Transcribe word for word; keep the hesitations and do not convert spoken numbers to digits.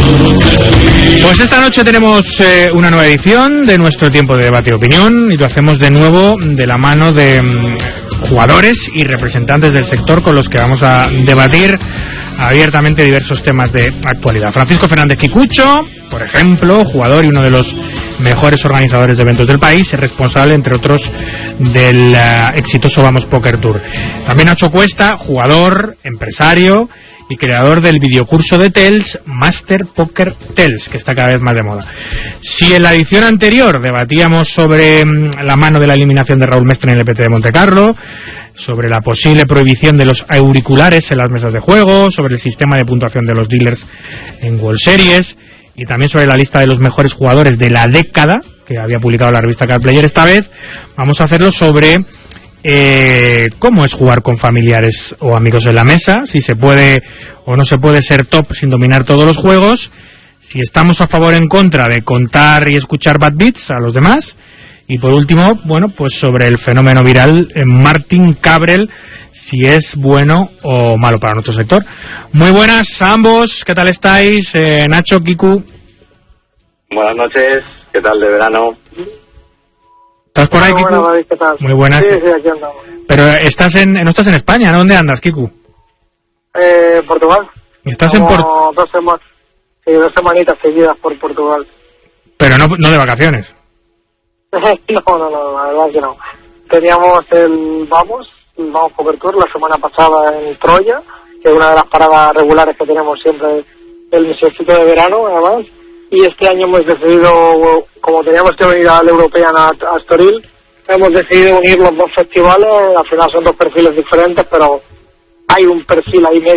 Pues esta noche tenemos eh, una nueva edición de nuestro tiempo de debate y opinión, y lo hacemos de nuevo de la mano de um, jugadores y representantes del sector con los que vamos a debatir abiertamente diversos temas de actualidad. Francisco Fernández Kikucho, por ejemplo, jugador y uno de los mejores organizadores de eventos del país, es responsable, entre otros, del uh, exitoso Vamos Poker Tour. También Nacho Cuesta, jugador, empresario y creador del videocurso de Tels, Master Poker Tels, que está cada vez más de moda. Si en la edición anterior debatíamos sobre um, la mano de la eliminación de Raúl Mestre en el E P T de Montecarlo, sobre la posible prohibición de los auriculares en las mesas de juego, sobre el sistema de puntuación de los dealers en World Series, y también sobre la lista de los mejores jugadores de la década, que había publicado la revista Card Player, esta vez vamos a hacerlo sobre eh, cómo es jugar con familiares o amigos en la mesa, si se puede o no se puede ser top sin dominar todos los juegos, si estamos a favor o en contra de contar y escuchar bad beats a los demás, y por último, bueno, pues sobre el fenómeno viral en Martín Cabrel, si es bueno o malo para nuestro sector. Muy buenas a ambos, ¿qué tal estáis? Eh, Nacho, Kiku. Buenas noches, ¿qué tal de verano? ¿Estás por ahí, Muy Kiku? buenas, David, ¿qué tal? Muy buenas. Sí, sí, aquí andamos. Pero estás en, no estás en España, ¿no? ¿Dónde andas, Kiku? Eh, Portugal. ¿Estás en Portugal? Dos, sema sí, dos semanitas seguidas por Portugal. Pero no, no de vacaciones. no, no, no, la verdad que no. Teníamos el Vamos, el Vamos Poker Tour la semana pasada en Troya, que es una de las paradas regulares que tenemos siempre el mesecito de verano, además. Y este año hemos decidido, como teníamos que venir al European a, a Estoril, hemos decidido unir los dos festivales. Al final son dos perfiles diferentes, pero hay un perfil ahí medio